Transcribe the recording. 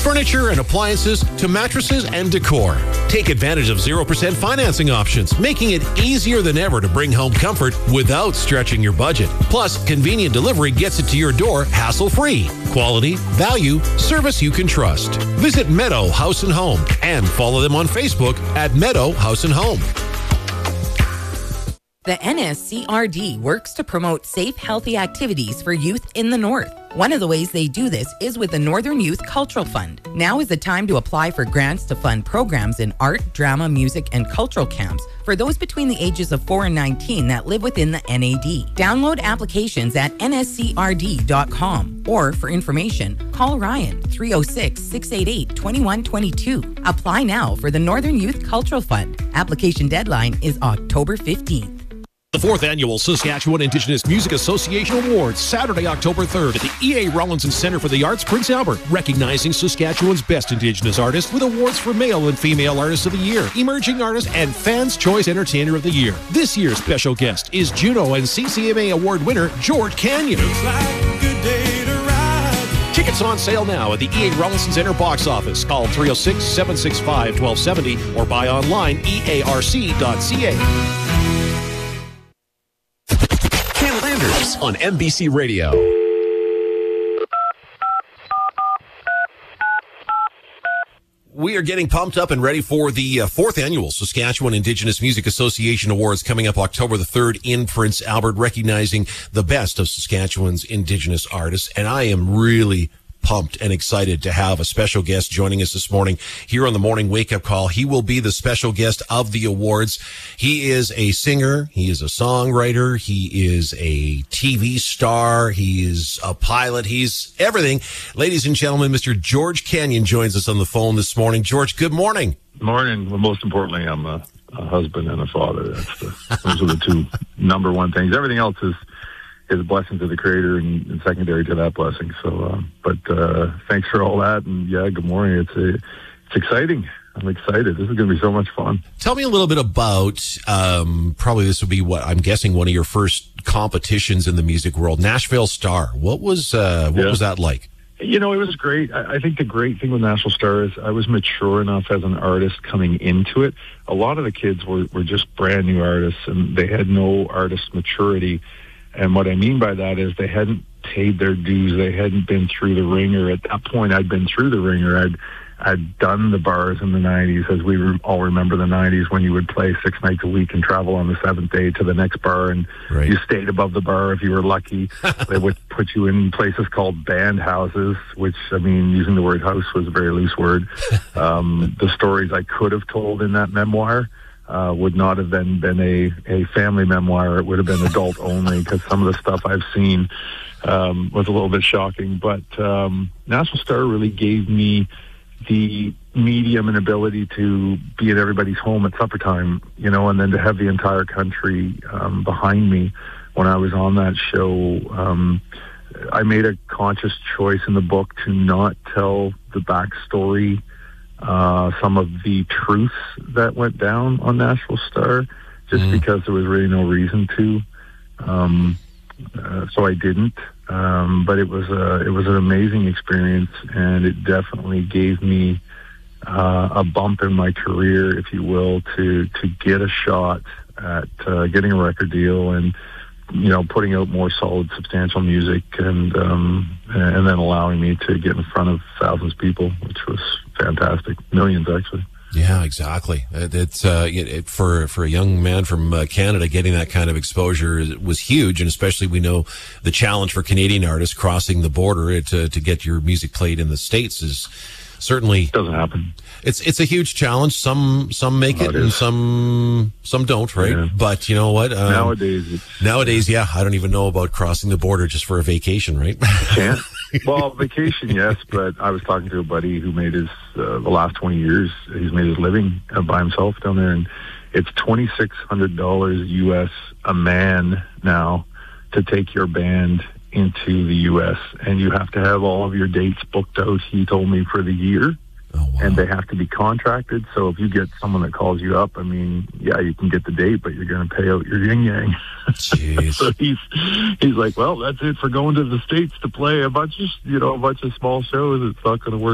furniture and appliances to mattresses and decor. Take advantage of 0% financing options, making it easier than ever to bring home comfort without stretching your budget. Plus, convenient delivery gets it to your door hassle-free. Quality, value, service you can trust. Visit Meadow House and Home and follow them on Facebook at Meadow House and Home. The NSCRD works to promote safe, healthy activities for youth in the North. One of the ways they do this is with the Northern Youth Cultural Fund. Now is the time to apply for grants to fund programs in art, drama, music, and cultural camps for those between the ages of 4 and 19 that live within the NAD. Download applications at nscrd.com or for information, call Ryan 306-688-2122. Apply now for the Northern Youth Cultural Fund. Application deadline is October 15th. The 4th Annual Saskatchewan Indigenous Music Association Awards, Saturday, October 3rd at the E.A. Rawlinson Centre for the Arts, Prince Albert, recognizing Saskatchewan's best Indigenous artists with awards for Male and Female Artists of the Year, Emerging Artist, and Fans' Choice Entertainer of the Year. This year's special guest is Juno and CCMA Award winner George Canyon. Looks like a good day to ride. Tickets on sale now at the E.A. Rawlinson Centre box office. Call 306-765-1270 or buy online earc.ca. On MBC Radio. We are getting pumped up and ready for the 4th Annual Saskatchewan Indigenous Music Association Awards coming up October the 3rd in Prince Albert, recognizing the best of Saskatchewan's Indigenous artists. And I am really pumped and excited to have a special guest joining us this morning here on the Morning Wake Up Call. He will be the special guest of the awards. He is a singer. He is a songwriter. He is a TV star. He is a pilot. He's everything. Ladies and gentlemen, Mr. George Canyon joins us on the phone this morning. George, good morning. Morning. Well, most importantly, I'm a husband and a father. Those are the two number one things. Everything else is a blessing to the Creator and secondary to that blessing. So, but thanks for all that. And yeah, good morning. It's exciting. I'm excited. This is going to be so much fun. Tell me a little bit about, probably this would be what I'm guessing one of your first competitions in the music world, Nashville Star. What was that like? You know, it was great. I think the great thing with Nashville Star is I was mature enough as an artist coming into it. A lot of the kids were just brand new artists and they had no artist maturity. And what I mean by that is they hadn't paid their dues. They hadn't been through the ringer. At that point, I'd been through the ringer. I'd done the bars in the 90s, as we all remember the 90s, when you would play 6 nights a week and travel on the 7th day to the next bar, and you stayed above the bar if you were lucky. They would put you in places called band houses, which, I mean, using the word house was a very loose word. The stories I could have told in that memoir would not have been a family memoir. It would have been adult only, because some of the stuff I've seen was a little bit shocking. But Nashville Star really gave me the medium and ability to be at everybody's home at supper time, you know, and then to have the entire country behind me when I was on that show. I made a conscious choice in the book to not tell the backstory, some of the truths that went down on Nashville Star, just because there was really no reason to. So I didn't. But it was an amazing experience, and it definitely gave me a bump in my career, if you will, to get a shot at getting a record deal and, you know, putting out more solid, substantial music, and then allowing me to get in front of thousands of people, which was fantastic. Millions, actually. Yeah, exactly. It's for a young man from Canada, getting that kind of exposure was huge, and especially we know the challenge for Canadian artists crossing the border to get your music played in the States is certainly doesn't happen. It's a huge challenge. Some make it and some don't, right? Yeah. But you know what? Nowadays, yeah, I don't even know about crossing the border just for a vacation, right? You can't. Well, vacation, yes, but I was talking to a buddy who made his the last 20 years. He's made his living by himself down there, and it's $2,600 US a man now to take your band into the US, and you have to have all of your dates booked out, he told me, for the year. Oh, wow. And they have to be contracted. So if you get someone that calls you up, I mean, yeah, you can get the date, but you're going to pay out your yin yang. Jeez. So he's like, well, that's it for going to the States to play a bunch of small shows. It's not going to work.